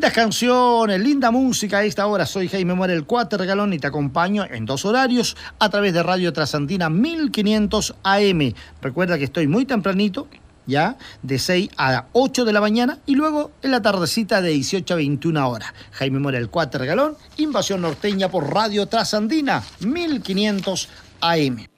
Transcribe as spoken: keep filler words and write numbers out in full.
Lindas canciones, linda música a esta hora. Soy Jaime Mora, el Cuate Regalón, y te acompaño en dos horarios a través de Radio Trasandina mil quinientos A M. Recuerda que estoy muy tempranito, ya, de seis a ocho de la mañana, y luego en la tardecita de dieciocho a veintiuna horas. Jaime Mora, el Cuate Regalón, Invasión Norteña por Radio Trasandina mil quinientos A M.